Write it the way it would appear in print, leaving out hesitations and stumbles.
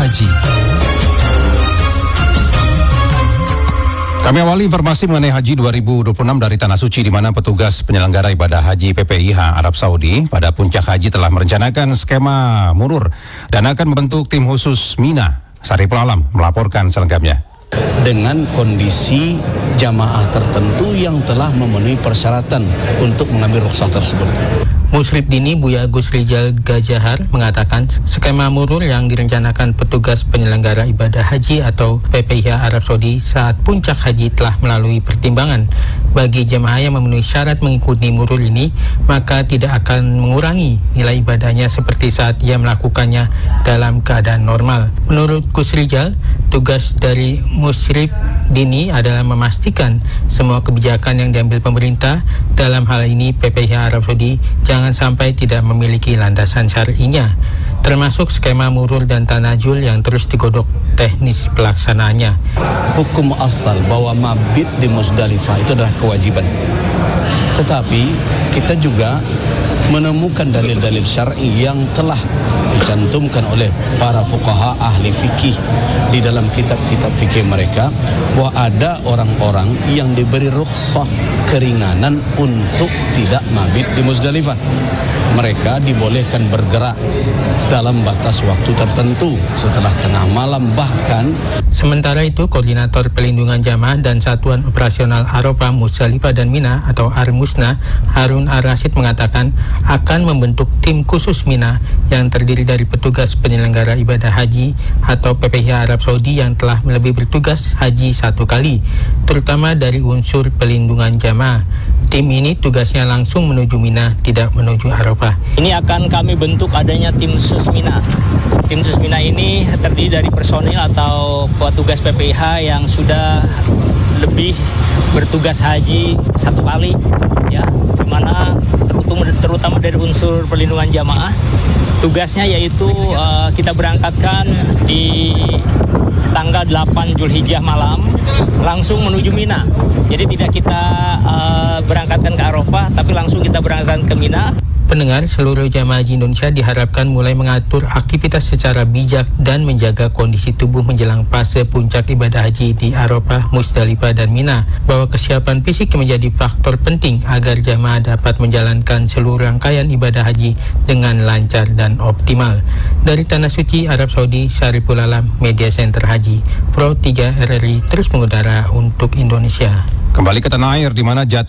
haji. Kami awali informasi mengenai Haji 2026 dari Tanah Suci, di mana petugas penyelenggara ibadah haji PPIH Arab Saudi pada puncak haji telah merencanakan skema murur dan akan membentuk tim khusus Mina. Saripul Alam melaporkan selengkapnya. Dengan kondisi jamaah tertentu yang telah memenuhi persyaratan untuk mengambil rukhsah tersebut. Musyrif Dini Buya Gus Rijal Gajahar mengatakan skema murur yang direncanakan petugas penyelenggara ibadah haji atau PPIH Arab Saudi saat puncak haji telah melalui pertimbangan. Bagi jemaah yang memenuhi syarat mengikuti murur ini, maka tidak akan mengurangi nilai ibadahnya seperti saat ia melakukannya dalam keadaan normal. Menurut Gus Rijal, tugas dari Musyrif Dini adalah memastikan semua kebijakan yang diambil pemerintah, dalam hal ini PPIH Arab Saudi, jangan sampai tidak memiliki landasan syar'inya, termasuk skema murur dan tanajul yang terus digodok teknis pelaksanaannya. Hukum asal bahwa mabit di Musdalifah itu adalah kewajiban. Tetapi kita juga menemukan dalil-dalil syar'i yang telah dicantumkan oleh para fuqaha ahli fikih di dalam kitab-kitab fikih mereka, bahwa ada orang-orang yang diberi rukhsah keringanan untuk tidak mabit di Musdalifah. Mereka dibolehkan bergerak dalam batas waktu tertentu setelah tengah malam bahkan. Sementara itu, Koordinator Pelindungan Jamaah dan Satuan Operasional Arafah, Musdalifah dan Mina atau ARMUSNA, Harun Ar-Rasyid mengatakan akan membentuk tim khusus Mina yang terdiri dari petugas penyelenggara ibadah haji atau PPIH Arab Saudi yang telah lebih bertugas haji satu kali, terutama dari unsur pelindungan jamaah. Tim ini tugasnya langsung menuju Mina, tidak menuju Arafah. Ini akan kami bentuk adanya tim sus Mina. Tim sus Mina ini terdiri dari personil atau petugas PPIH yang sudah lebih bertugas haji satu kali, ya, di mana terutama dari unsur perlindungan jamaah. Tugasnya yaitu kita berangkatkan di tanggal 8 Zulhijjah malam langsung menuju Mina. Jadi tidak kita berangkatkan ke Arafah, tapi langsung kita berangkatkan ke Mina. Pendengar, seluruh jamaah haji Indonesia diharapkan mulai mengatur aktivitas secara bijak dan menjaga kondisi tubuh menjelang fase puncak ibadah haji di Arafah, Musdalifah, dan Mina, bahwa kesiapan fisik menjadi faktor penting agar jamaah dapat menjalankan seluruh rangkaian ibadah haji dengan lancar dan optimal. Dari Tanah Suci, Arab Saudi, Saripul Alam, Media Center Haji, Pro 3 RRI terus mengudara untuk Indonesia. Kembali ke tanah air, di mana